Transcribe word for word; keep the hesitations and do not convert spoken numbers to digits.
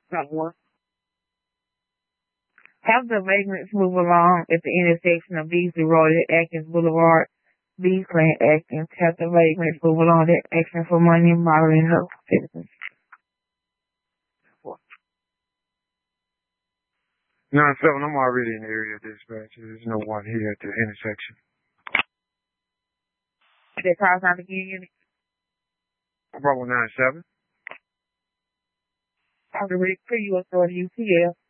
Somewhere. Have the vagrants move along at the intersection of Beasley Road and Atkins Boulevard. Beasley and Atkins. Have the vagrants move along that action for money and modeling her citizens. nine seven, I'm already in the area, dispatch. There's no one here at the intersection. That calls out again. Bravo nine seven. I'm ready for you, authority U T L.